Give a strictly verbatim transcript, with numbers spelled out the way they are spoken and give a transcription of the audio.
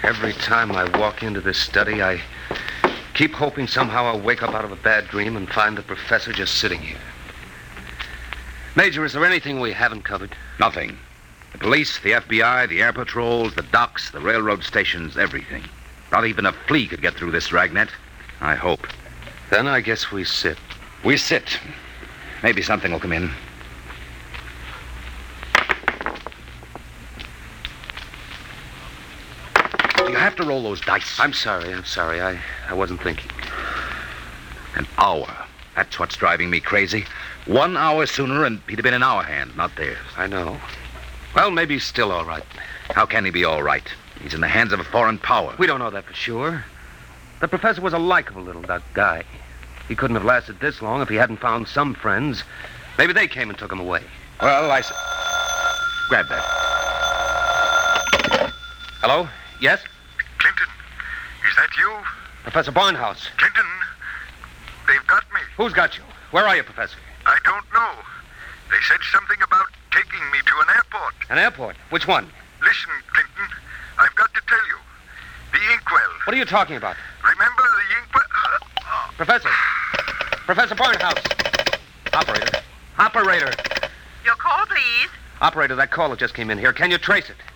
Every time I walk into this study, I keep hoping somehow I'll wake up out of a bad dream and find the professor just sitting here. Major, is there anything we haven't covered? Nothing. The police, the F B I, the air patrols, the docks, the railroad stations, everything. Not even a flea could get through this dragnet. I hope. Then I guess we sit. We sit. Maybe something will come in. Do you have to roll those dice? I'm sorry, I'm sorry. I, I wasn't thinking. An hour. That's what's driving me crazy. One hour sooner and he'd have been in our hand, not theirs. I know. Well, maybe he's still all right. How can he be all right? He's in the hands of a foreign power. We don't know that for sure. The professor was a likable little duck guy. He couldn't have lasted this long if he hadn't found some friends. Maybe they came and took him away. Well, I... S- Grab that. Hello? Yes? Clinton, is that you? Professor Barnhouse. Clinton, they've got me. Who's got you? Where are you, Professor? I don't know. They said something about taking me to an airport. An airport? Which one? Listen, Clinton, I've got to tell you. The inkwell. What are you talking about? Remember the inkwell? Professor. Professor Barnhouse. Operator. Operator. Your call, please. Operator, that caller just came in here. Can you trace it?